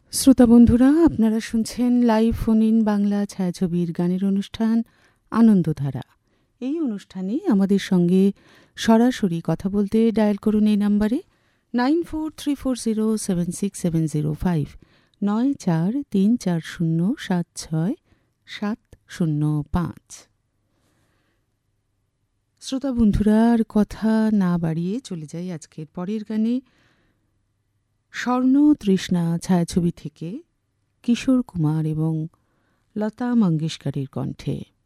শ্রোতা বন্ধুরা, আপনারা শুনছেন লাইভ ফোন ইন বাংলা ছায়াছবির গানের অনুষ্ঠান আনন্দধারা। এই অনুষ্ঠানে আমাদের সঙ্গে সরাসরি কথা বলতে ডায়াল করুন এই নাম্বারে 9434076705 9434076705। শ্রোতা বন্ধুরা, আর কথা না বাড়িয়ে চলে যাই আজকের পরের গানে। স্বর্ণ তৃষ্ণা ছায়াছবি থেকে কিশোর কুমার এবং লতা মঙ্গেশকরের কণ্ঠে।